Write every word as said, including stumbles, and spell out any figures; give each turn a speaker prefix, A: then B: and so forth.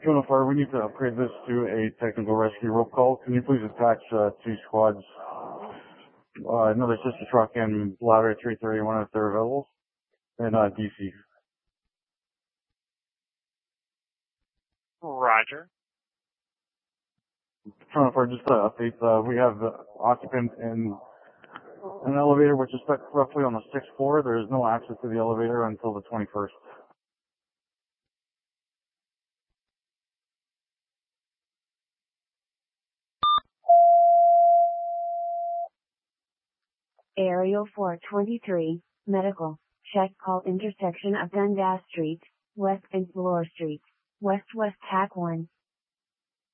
A: Jonah Fire, we need to upgrade this to a technical rescue rope call. Can you please attach uh, two squads, uh, another sister truck and ladder three thirty-one if they're available, and uh, D C.
B: Roger.
A: Jonah Fire, just to update, uh, we have the occupant in an elevator which is set roughly on the sixth floor. There is no access to the elevator until the twenty-first.
C: Aerial four twenty-three, medical, check call intersection of Dundas Street, West and Bloor Street, West West Tac one.